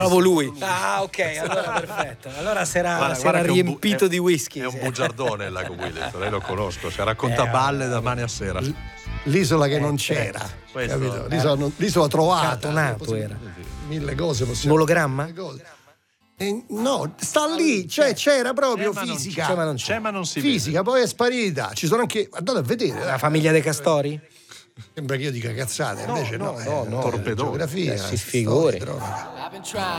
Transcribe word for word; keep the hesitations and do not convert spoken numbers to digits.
Bravo lui. Ah, ok, allora perfetto. Allora si era, Guarda, si guarda era che è un bu- riempito è- di whisky. È un sì. bugiardone il lago Willetto, lei lo conosco, si racconta Eh, balle da mani a sera. L'isola che Eh, non certo. c'era, Questo- capito? L'isola, non- l'isola trovata. Cartonato Possiamo- era. Mille cose Un possiamo. ologramma? mille cose. Eh, no, sta lì, cioè c'era proprio Eh, ma non fisica. c'è, ma non c'è. C'è ma non si Fisica, poi è sparita. Ci sono anche. Andate a vedere. La famiglia dei Castori? Sembra che io dica cazzate, invece no, no, è no, no. una Torpedone. geografia, Eh, si storia, sfiguri. droga. I've been trying